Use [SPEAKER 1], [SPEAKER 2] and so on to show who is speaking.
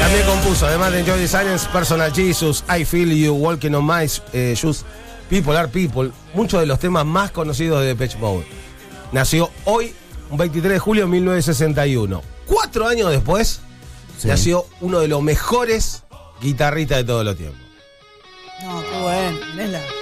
[SPEAKER 1] También compuso, además de Enjoy the Silence, Personal Jesus, I Feel You, Walking on My Shoes, People Are People, muchos de los temas más conocidos de Depeche Mode. Nació hoy, un 23 de julio de 1961. 4 años después, nació uno de los mejores guitarristas de todos los tiempos.
[SPEAKER 2] No, qué bueno.